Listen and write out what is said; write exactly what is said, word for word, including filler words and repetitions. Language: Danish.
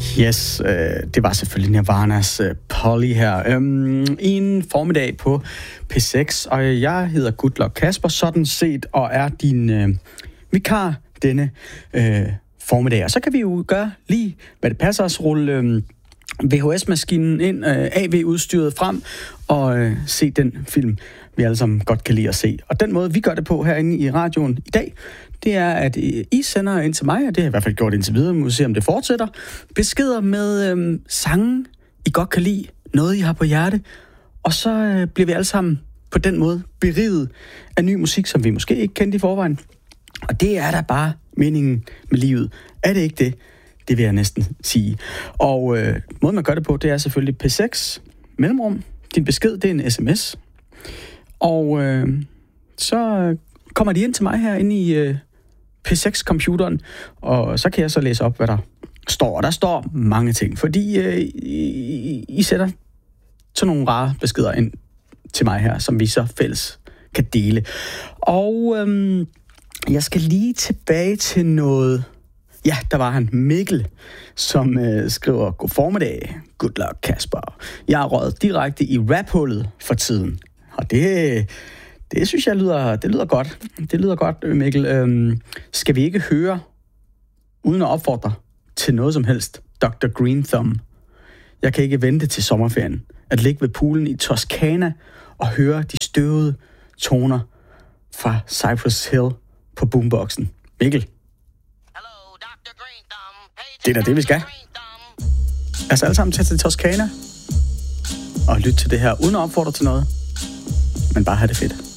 Yes, øh, det var selvfølgelig Nirvanas øh, Polly her. Øhm, I en formiddag på P seks, og jeg hedder Good Luck Kasper, sådan set, og er din øh, vikar denne øh, formiddag. Og så kan vi jo gøre lige, hvad det passer os, rulle øh, V H S-maskinen ind, øh, A V-udstyret frem, og øh, se den film, vi alle sammen godt kan lide at se. Og den måde, vi gør det på herinde i radioen i dag, det er, at I sender ind til mig, og det har jeg i hvert fald gjort indtil videre, må se, om det fortsætter, beskeder med øhm, sange, I godt kan lide, noget I har på hjerte, og så øh, bliver vi alle sammen på den måde beriget af ny musik, som vi måske ikke kendte i forvejen. Og det er da bare meningen med livet. Er det ikke det? Det vil jeg næsten sige. Og øh, måden man gør det på, det er selvfølgelig P seks, mellemrum. Din besked, det er en sms. Og øh, så kommer de ind til mig herinde i øh, P seks-computeren, og så kan jeg så læse op, hvad der står. Og der står mange ting, fordi øh, I, I sætter sådan nogle rare beskeder ind til mig her, som vi så fælles kan dele. Og øh, jeg skal lige tilbage til noget. Ja, der var han, Mikkel, som øh, skriver, god formiddag, good luck Kasper. Jeg er røget direkte i raphullet for tiden. Og det, det synes jeg lyder, det lyder godt. Det lyder godt, Mikkel. Øhm, skal vi ikke høre, uden at opfordre til noget som helst, doktor Green Thumb? Jeg kan ikke vente til sommerferien at ligge ved poolen i Toscana og høre de støvede toner fra Cypress Hill på boomboxen. Mikkel. Det er da det, vi skal. Lad os alle sammen tage til Toscana og lytte til det her, uden at opfordre til noget, men bare have det fedt.